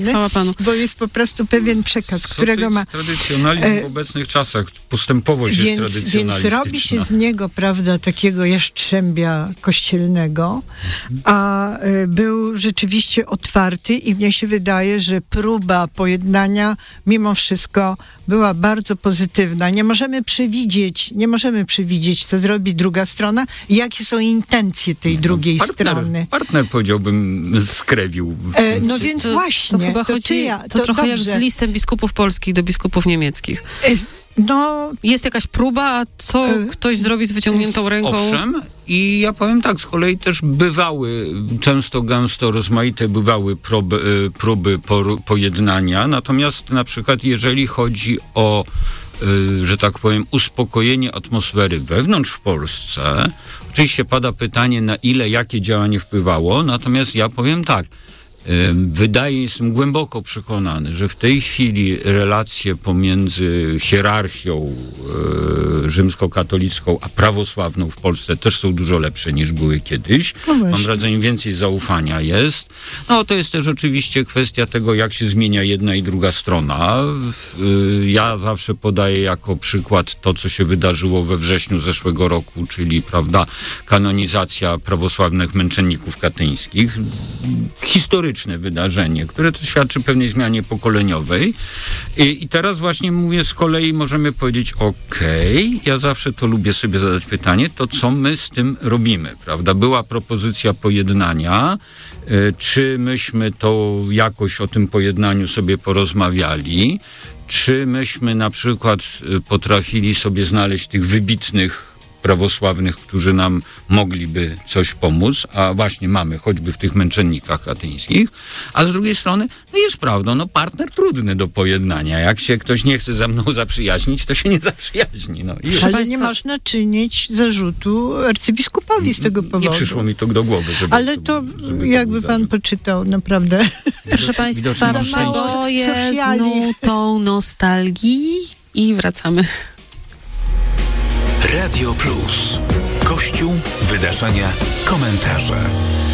Chwała Panu. Bo jest po prostu pewien przekaz, którego ma... Tradycjonalizm w obecnych czasach, postępowość jest tradycjonalistyczna. Więc robi się z niego, prawda, takiego jaszczębia kościelnego, a był rzeczywiście otwarty i mnie się wydaje, że próba pojednania mimo wszystko była bardzo pozytywna. Nie możemy przewidzieć, co zrobi druga strona i jakie są intencje tej drugiej strony. Partner, powiedziałbym, skrewił. No więc właśnie. To chyba chodzi, to trochę jak z listem biskupów polskich do biskupów niemieckich. No, jest jakaś próba, a co ktoś zrobi z wyciągniętą ręką? Owszem, i ja powiem tak, z kolei też bywały, często gęsto rozmaite bywały próby pojednania, natomiast na przykład jeżeli chodzi o, że tak powiem, uspokojenie atmosfery wewnątrz w Polsce, oczywiście pada pytanie, na ile jakie działanie wpływało, natomiast ja powiem tak, jestem głęboko przekonany, że w tej chwili relacje pomiędzy hierarchią rzymskokatolicką a prawosławną w Polsce też są dużo lepsze niż były kiedyś. Mam wrażenie, więcej zaufania jest. No to jest też oczywiście kwestia tego, jak się zmienia jedna i druga strona. Ja zawsze podaję jako przykład to, co się wydarzyło we wrześniu zeszłego roku, czyli, prawda, kanonizacja prawosławnych męczenników katyńskich. Historyczne wydarzenie, które to świadczy pewnej zmianie pokoleniowej. I teraz właśnie mówię, z kolei możemy powiedzieć, ja zawsze to lubię sobie zadać pytanie, to co my z tym robimy, prawda? Była propozycja pojednania, czy myśmy to jakoś o tym pojednaniu sobie porozmawiali, czy myśmy na przykład potrafili sobie znaleźć tych wybitnych prawosławnych, którzy nam mogliby coś pomóc, a właśnie mamy choćby w tych męczennikach katyńskich, a z drugiej strony, jest prawda, partner trudny do pojednania. Jak się ktoś nie chce ze mną zaprzyjaźnić, to się nie zaprzyjaźni. Ale nie można czynić zarzutu arcybiskupowi z tego powodu. Nie przyszło mi to do głowy. Ale to jakby pan poczytał, naprawdę. Proszę Państwa, to jest nutą nostalgii i wracamy. Radio Plus. Kościół, wydarzenia, komentarze.